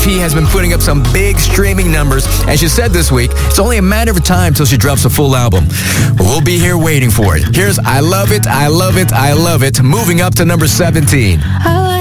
P has been putting up some big streaming numbers, and she said this week, it's only a matter of time till she drops a full album. We'll be here waiting for it. Here's I Love It, I Love It, I Love It, moving up to number 17.